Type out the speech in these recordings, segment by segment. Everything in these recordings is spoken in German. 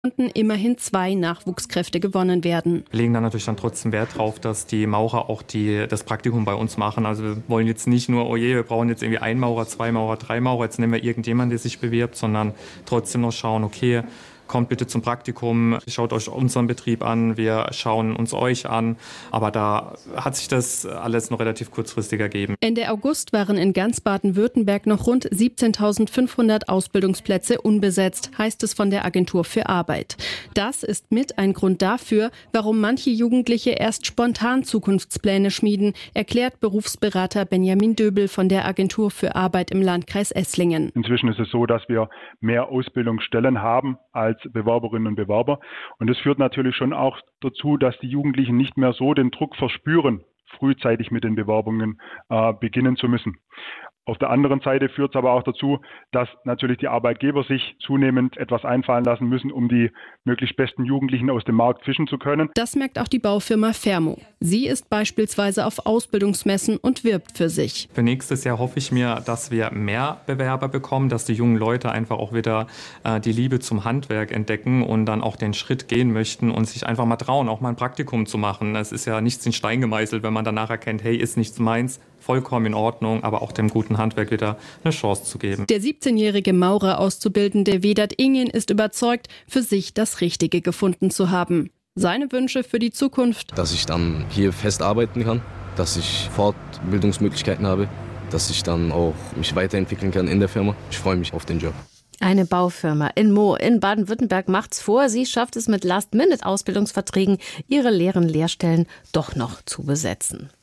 konnten immerhin 2 Nachwuchskräfte gewonnen werden. Wir legen da natürlich dann trotzdem Wert drauf, dass die Maurer auch das Praktikum bei uns machen. Also wir wollen jetzt nicht nur, oh je, wir brauchen jetzt irgendwie 1 Maurer, 2 Maurer, 3 Maurer, jetzt nehmen wir irgendjemanden, der sich bewirbt, sondern trotzdem noch schauen, okay, kommt bitte zum Praktikum, schaut euch unseren Betrieb an, wir schauen uns euch an. Aber da hat sich das alles noch relativ kurzfristig ergeben. Ende August waren in ganz Baden-Württemberg noch rund 17.500 Ausbildungsplätze unbesetzt, heißt es von der Agentur für Arbeit. Das ist mit ein Grund dafür, warum manche Jugendliche erst spontan Zukunftspläne schmieden, erklärt Berufsberater Benjamin Döbel von der Agentur für Arbeit im Landkreis Esslingen. Inzwischen ist es so, dass wir mehr Ausbildungsstellen haben als Bewerberinnen und Bewerber. Und das führt natürlich schon auch dazu, dass die Jugendlichen nicht mehr so den Druck verspüren, frühzeitig mit den Bewerbungen beginnen zu müssen. Auf der anderen Seite führt es aber auch dazu, dass natürlich die Arbeitgeber sich zunehmend etwas einfallen lassen müssen, um die möglichst besten Jugendlichen aus dem Markt fischen zu können. Das merkt auch die Baufirma Fermo. Sie ist beispielsweise auf Ausbildungsmessen und wirbt für sich. Für nächstes Jahr hoffe ich mir, dass wir mehr Bewerber bekommen, dass die jungen Leute einfach auch wieder die Liebe zum Handwerk entdecken und dann auch den Schritt gehen möchten und sich einfach mal trauen, auch mal ein Praktikum zu machen. Es ist ja nichts in Stein gemeißelt, wenn man danach erkennt, hey, ist nichts meins. Vollkommen in Ordnung, aber auch dem guten Handwerk wieder eine Chance zu geben. Der 17-jährige Maurer-Auszubildende Vedat Ingen ist überzeugt, für sich das Richtige gefunden zu haben. Seine Wünsche für die Zukunft: Dass ich dann hier fest arbeiten kann, dass ich Fortbildungsmöglichkeiten habe, dass ich dann auch mich weiterentwickeln kann in der Firma. Ich freue mich auf den Job. Eine Baufirma in Moh in Baden-Württemberg macht's vor. Sie schafft es mit Last-Minute-Ausbildungsverträgen, ihre leeren Lehrstellen doch noch zu besetzen.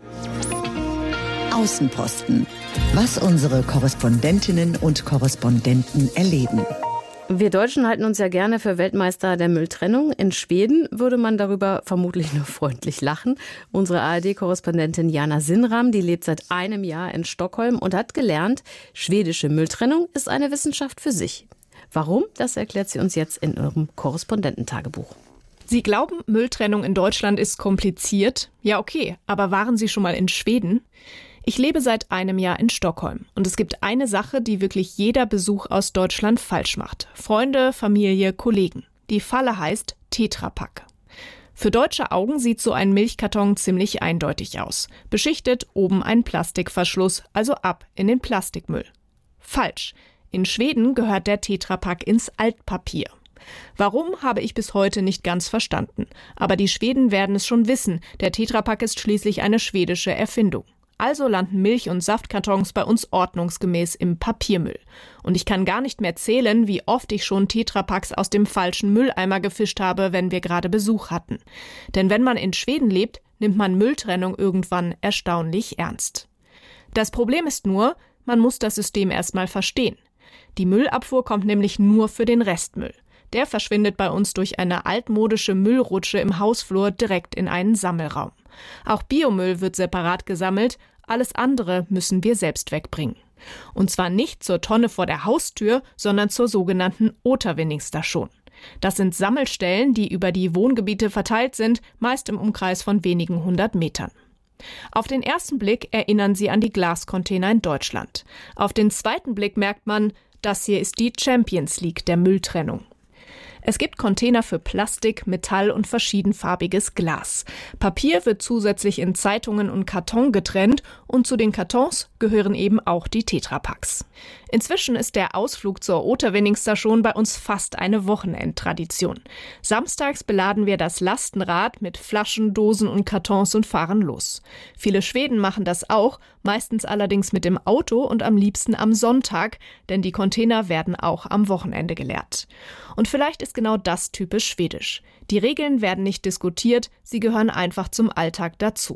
Außenposten. Was unsere Korrespondentinnen und Korrespondenten erleben. Wir Deutschen halten uns ja gerne für Weltmeister der Mülltrennung. In Schweden würde man darüber vermutlich nur freundlich lachen. Unsere ARD-Korrespondentin Jana Sinnram, die lebt seit einem Jahr in Stockholm und hat gelernt, schwedische Mülltrennung ist eine Wissenschaft für sich. Warum? Das erklärt sie uns jetzt in ihrem Korrespondententagebuch. Sie glauben, Mülltrennung in Deutschland ist kompliziert? Ja, okay, aber waren Sie schon mal in Schweden? Ich lebe seit einem Jahr in Stockholm und es gibt eine Sache, die wirklich jeder Besuch aus Deutschland falsch macht. Freunde, Familie, Kollegen. Die Falle heißt Tetra Pak. Für deutsche Augen sieht so ein Milchkarton ziemlich eindeutig aus. Beschichtet, oben ein Plastikverschluss, also ab in den Plastikmüll. Falsch. In Schweden gehört der Tetra Pak ins Altpapier. Warum, habe ich bis heute nicht ganz verstanden. Aber die Schweden werden es schon wissen. Der Tetra Pak ist schließlich eine schwedische Erfindung. Also landen Milch- und Saftkartons bei uns ordnungsgemäß im Papiermüll. Und ich kann gar nicht mehr zählen, wie oft ich schon Tetrapaks aus dem falschen Mülleimer gefischt habe, wenn wir gerade Besuch hatten. Denn wenn man in Schweden lebt, nimmt man Mülltrennung irgendwann erstaunlich ernst. Das Problem ist nur, man muss das System erstmal verstehen. Die Müllabfuhr kommt nämlich nur für den Restmüll. Der verschwindet bei uns durch eine altmodische Müllrutsche im Hausflur direkt in einen Sammelraum. Auch Biomüll wird separat gesammelt, alles andere müssen wir selbst wegbringen. Und zwar nicht zur Tonne vor der Haustür, sondern zur sogenannten Återvinningsstation. Das sind Sammelstellen, die über die Wohngebiete verteilt sind, meist im Umkreis von wenigen 100 Metern. Auf den ersten Blick erinnern sie an die Glascontainer in Deutschland. Auf den zweiten Blick merkt man, das hier ist die Champions League der Mülltrennung. Es gibt Container für Plastik, Metall und verschiedenfarbiges Glas. Papier wird zusätzlich in Zeitungen und Karton getrennt und zu den Kartons gehören eben auch die Tetrapaks. Inzwischen ist der Ausflug zur Återvinningsstation bei uns fast eine Wochenendtradition. Samstags beladen wir das Lastenrad mit Flaschen, Dosen und Kartons und fahren los. Viele Schweden machen das auch, meistens allerdings mit dem Auto und am liebsten am Sonntag, denn die Container werden auch am Wochenende geleert. Und vielleicht ist genau das typisch schwedisch. Die Regeln werden nicht diskutiert, sie gehören einfach zum Alltag dazu.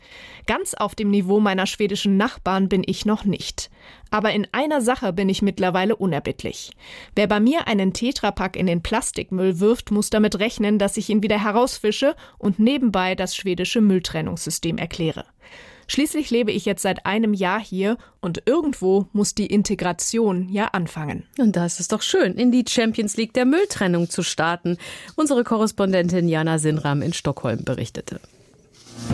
Ganz auf dem Niveau meiner schwedischen Nachbarn bin ich noch nicht. Aber in einer Sache bin ich mittlerweile unerbittlich. Wer bei mir einen Tetrapak in den Plastikmüll wirft, muss damit rechnen, dass ich ihn wieder herausfische und nebenbei das schwedische Mülltrennungssystem erkläre. Schließlich lebe ich jetzt seit einem Jahr hier und irgendwo muss die Integration ja anfangen. Und da ist es doch schön, in die Champions League der Mülltrennung zu starten. Unsere Korrespondentin Jana Sinnram in Stockholm berichtete.